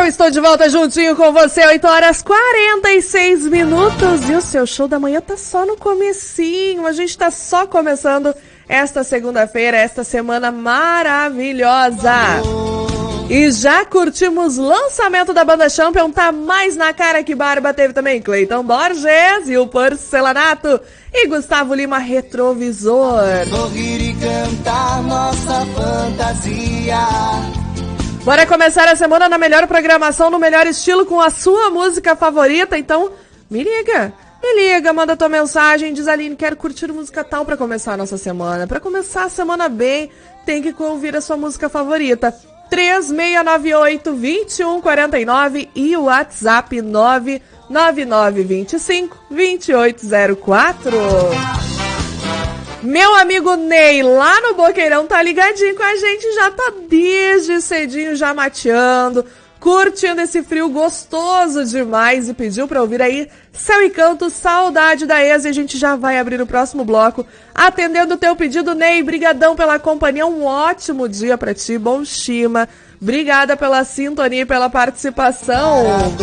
Eu estou de volta juntinho com você, 8 horas 46 minutos. E o seu show da manhã tá só no comecinho. A gente tá só começando esta segunda-feira, esta semana maravilhosa. E já curtimos lançamento da banda Champion, tá mais na cara que barba. Teve também Cleiton Borges e o Porcelanato. E Gustavo Lima, Retrovisor. Sorrir e cantar nossa fantasia. Bora começar a semana na melhor programação, no melhor estilo, com a sua música favorita. Então, me liga, manda tua mensagem, diz Aline, quero curtir música tal pra começar a nossa semana. Pra começar a semana bem, tem que ouvir a sua música favorita. 3698-2149 e o WhatsApp 99925-2804. Meu amigo Ney, lá no Boqueirão, tá ligadinho com a gente, já tá desde cedinho já mateando, curtindo esse frio gostoso demais e pediu pra ouvir aí Céu e Canto, Saudade da Ex, e a gente já vai abrir o próximo bloco atendendo o teu pedido. Ney, brigadão pela companhia, um ótimo dia pra ti, bom estima, obrigada pela sintonia e pela participação.